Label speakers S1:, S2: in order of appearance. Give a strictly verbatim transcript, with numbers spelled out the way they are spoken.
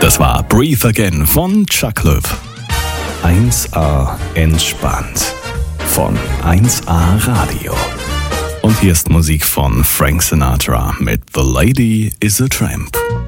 S1: Das war Breathe Again von Chuck Löw. eins A entspannt von eins A Radio. Und hier ist Musik von Frank Sinatra mit The Lady is a Tramp.